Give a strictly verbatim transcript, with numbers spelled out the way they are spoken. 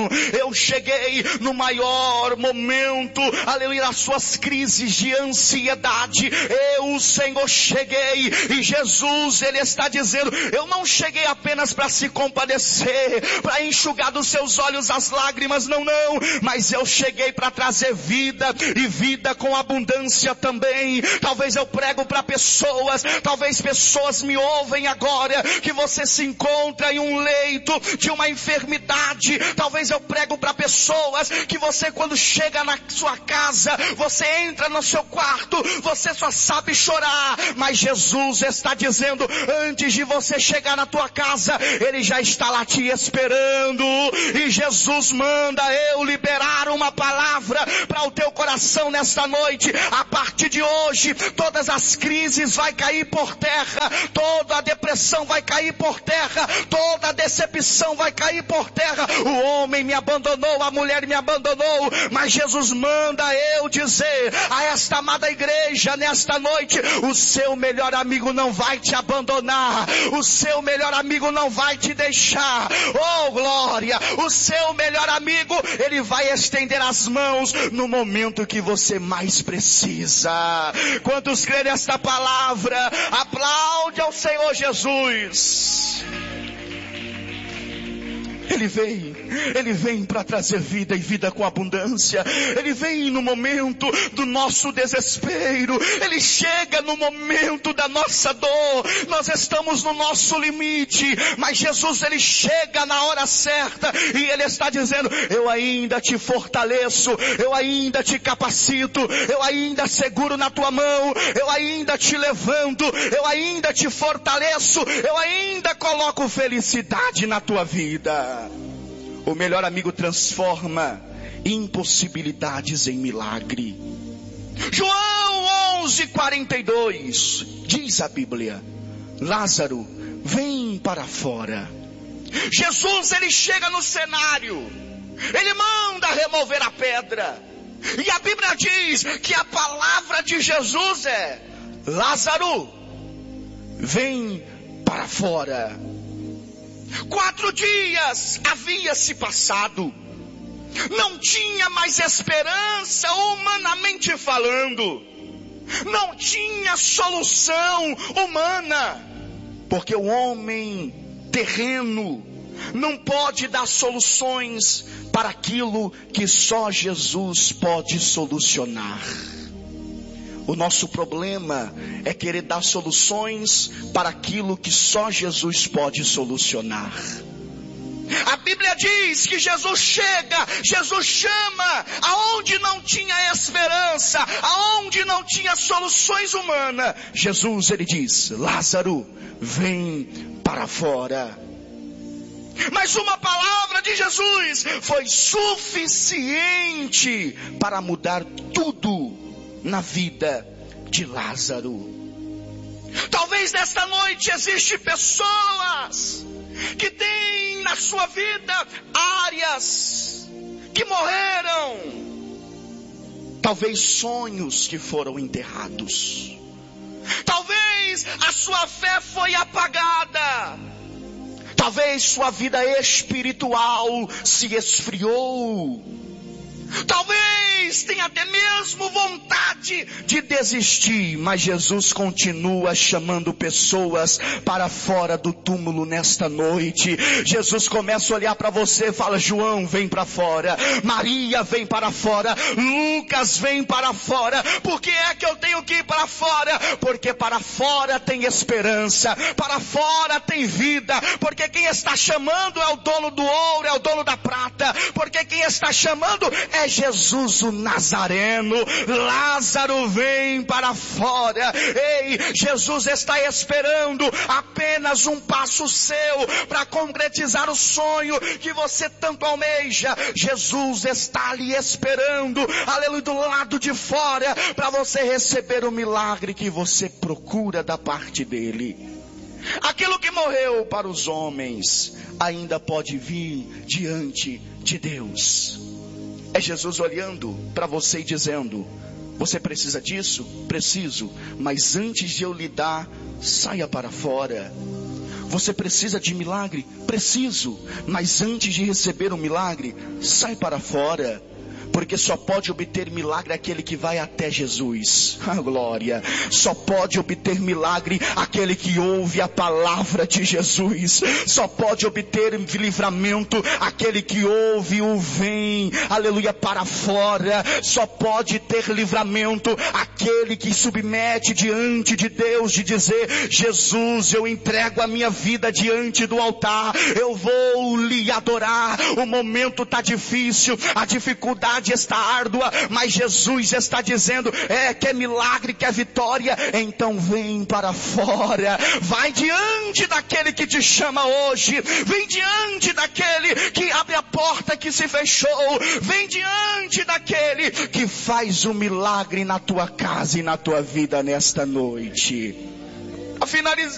Eu cheguei no maior momento, aleluia, das suas crises de ansiedade. Eu, o Senhor, cheguei. E Jesus, Ele está dizendo, eu não cheguei apenas para se compadecer, para enxugar dos seus olhos as lágrimas, não, não. Mas eu cheguei para trazer vida, e vida com abundância também. Talvez eu prego para pessoas, talvez pessoas me ouvem agora, que você se encontra em um leito de uma enfermidade. Talvez eu prego para pessoas que você, quando chega na sua casa, você entra no seu quarto, você só sabe chorar. Mas Jesus está dizendo, antes de você chegar na tua casa, Ele já está lá te esperando. E Jesus manda eu liberar uma palavra para o teu coração nesta noite. A partir de hoje, todas as crises vai cair por terra, toda a depressão vai cair por terra, toda a decepção vai cair por terra. O homem me abandonou, a mulher me abandonou, mas Jesus manda eu dizer a esta amada igreja nesta noite, o seu melhor amigo não vai te abandonar, o seu melhor amigo não vai te deixar. Oh glória, o seu melhor amigo, ele vai estender as mãos no momento que você mais precisa. Quantos creem nesta palavra? Aplaude ao Senhor Jesus. Ele vem, Ele vem para trazer vida e vida com abundância. Ele vem no momento do nosso desespero. Ele chega no momento da nossa dor. Nós estamos no nosso limite, mas Jesus, Ele chega na hora certa e Ele está dizendo, eu ainda te fortaleço, eu ainda te capacito, eu ainda seguro na tua mão, eu ainda te levanto, eu ainda te fortaleço, eu ainda coloco felicidade na tua vida. O melhor amigo transforma impossibilidades em milagre. João onze, quarenta e dois, diz a Bíblia, Lázaro, vem para fora. Jesus, ele chega no cenário, ele manda remover a pedra, e a Bíblia diz que a palavra de Jesus é, Lázaro, vem para fora. Quatro dias havia se passado, não tinha mais esperança humanamente falando, não tinha solução humana, porque o homem terreno não pode dar soluções para aquilo que só Jesus pode solucionar. O nosso problema é querer dar soluções para aquilo que só Jesus pode solucionar. A Bíblia diz que Jesus chega, Jesus chama aonde não tinha esperança, aonde não tinha soluções humanas. Jesus, ele diz, Lázaro, vem para fora. Mas uma palavra de Jesus foi suficiente para mudar tudo na vida de Lázaro. Talvez nesta noite existem pessoas que têm na sua vida áreas que morreram, talvez sonhos que foram enterrados, talvez a sua fé foi apagada, talvez sua vida espiritual se esfriou, talvez tenha até mesmo vontade de desistir, mas Jesus continua chamando pessoas para fora do túmulo nesta noite. Jesus começa a olhar para você e fala, João, vem para fora, Maria, vem para fora, Lucas, vem para fora. Por que é que eu tenho que ir para fora? Porque para fora tem esperança, para fora tem vida, porque quem está chamando é o dono do ouro, é o dono da prata, porque quem está chamando é Jesus o Nazareno. Lázaro, vem para fora. Ei, Jesus está esperando apenas um passo seu para concretizar o sonho que você tanto almeja. Jesus está ali esperando, aleluia, do lado de fora, para você receber o milagre que você procura da parte dele. Aquilo que morreu para os homens ainda pode vir diante de Deus. É Jesus olhando para você e dizendo, você precisa disso? Preciso, mas antes de eu lhe dar, saia para fora. Você precisa de milagre? Preciso. Mas antes de receber um milagre, sai para fora. Porque só pode obter milagre aquele que vai até Jesus. Ah, glória. Só pode obter milagre aquele que ouve a palavra de Jesus. Só pode obter livramento aquele que ouve o vem, aleluia, para fora. Só pode ter livramento aquele que submete diante de Deus, de dizer: Jesus, eu entrego a minha vida diante do altar, eu vou lhe adorar. O momento está difícil, a dificuldade está árdua, mas Jesus está dizendo: é, quer milagre, quer vitória, então vem para fora. Vai diante daquele que te chama hoje, vem diante daquele que abre a porta que se fechou, vem diante daquele que faz um milagre na tua casa e na tua vida nesta noite. A finalizar